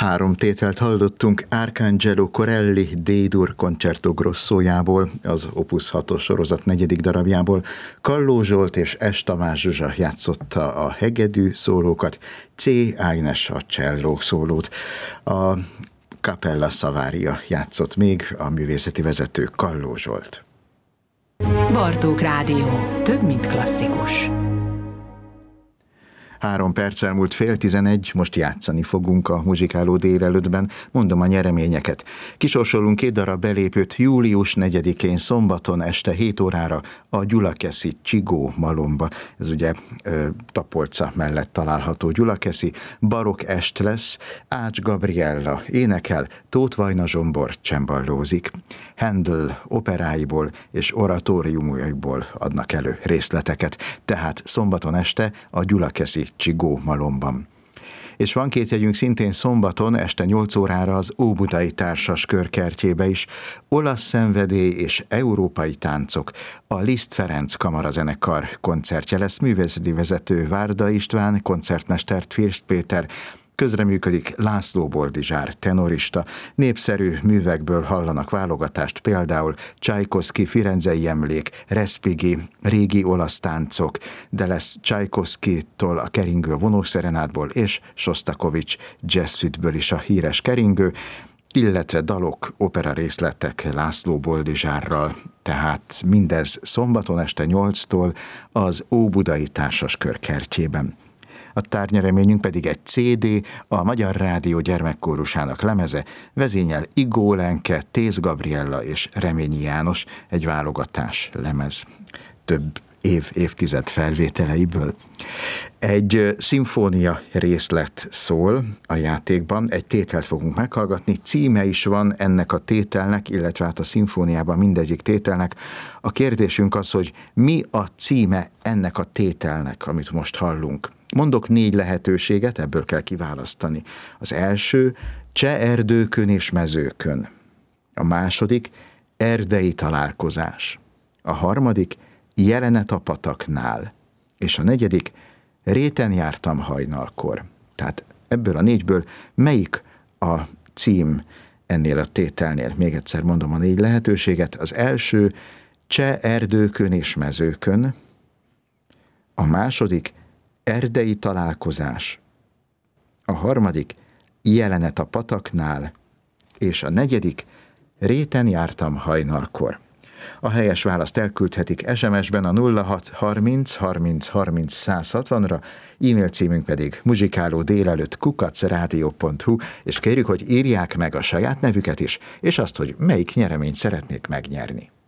Három tételt hallottunk Arcangelo Corelli D-dur Concerto Grossójából, az Opus 6-os sorozat 4. darabjából. Kalló Zsolt és S. Tamás Zsuzsa játszotta a hegedű szólókat, C. Ágnes a cselló szólót. A Capella Savaria játszott még, a művészeti vezető Kalló Zsolt. Bartók Rádió. Több, mint klasszikus. 3 perc elmúlt 10:11, most játszani fogunk a muzsikáló délelőttben, mondom a nyereményeket. Kisorsolunk 2 darab belépőt július 4-én szombaton este 7 órára a Gyulakeszi Csigó Malomba. Ez ugye Tapolca mellett található Gyulakeszi. Barokk est lesz, Ács Gabriella énekel, Tóth Vajna Zsombor cemballózik. Handel operáiból és oratóriumaiból adnak elő részleteket, tehát szombaton este a Gyulakeszi Csigó Malomban. És van 2 jegyünk szintén szombaton este 8 órára az Óbudai Társas Kör kertjébe is. Olasz szenvedély és európai táncok. A Liszt Ferenc Kamarazenekar koncertje lesz, művészeti vezető Várda István, koncertmester First Péter, közreműködik László Boldizsár, tenorista. Népszerű művekből hallanak válogatást, például Csajkovszky Firenzei emlék, Respighi, régi olasz táncok, de lesz Csajkovszkytól a keringő vonószerenádból, és Sostakovics jazzfitből is a híres keringő, illetve dalok, opera részletek László Boldizsárral. Tehát mindez szombaton este 8-tól az Óbudai Társaskör kertjében. A tárgyreményünk pedig egy CD, a Magyar Rádió gyermekkórusának lemeze, vezényel Igó Lenke, Tész Gabriella és Reményi János, egy válogatás lemez több évtized felvételeiből. Egy szimfónia részlet szól a játékban, egy tételt fogunk meghallgatni, címe is van ennek a tételnek, illetve hát a szimfóniában mindegyik tételnek. A kérdésünk az, hogy mi a címe ennek a tételnek, amit most hallunk. Mondok 4 lehetőséget, ebből kell kiválasztani. Az első, Cseh erdőkön és mezőkön. A második, erdei találkozás. A harmadik, jelenet a pataknál. És a negyedik, réten jártam hajnalkor. Tehát ebből a 4-ből melyik a cím ennél a tételnél? Még egyszer mondom a 4 lehetőséget. Az első, Cseh erdőkön és mezőkön. A második, erdei találkozás. A harmadik, jelenet a pataknál. És a negyedik, réten jártam hajnalkor. A helyes választ elküldhetik SMS-ben a 06 30 30 30 160-ra, e-mail címünk pedig muzsikálódélelőtt@radio.hu, és kérjük, hogy írják meg a saját nevüket is, és azt, hogy melyik nyereményt szeretnék megnyerni.